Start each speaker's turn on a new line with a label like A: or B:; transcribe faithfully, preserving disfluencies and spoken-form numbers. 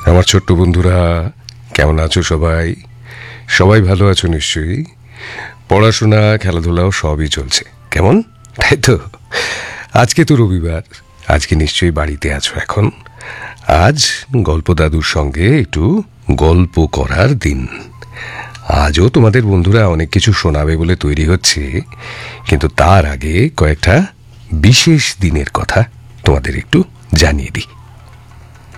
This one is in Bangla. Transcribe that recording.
A: আমার ছোট্ট বন্ধুরা, কেমন আছো সবাই? সবাই ভালো আছো নিশ্চয়ই। পড়াশোনা, খেলাধুলাও সবই চলছে কেমন, তাই তো? আজকে তো রবিবার, আজকে নিশ্চয়ই বাড়িতে আছো এখন। আজ গল্প দাদুর সঙ্গে একটু গল্প করার দিন। আজও তোমাদের বন্ধুরা অনেক কিছু শোনাবে বলে তৈরি হচ্ছে, কিন্তু তার আগে কয়েকটা বিশেষ দিনের কথা তোমাদের একটু জানিয়ে দিই।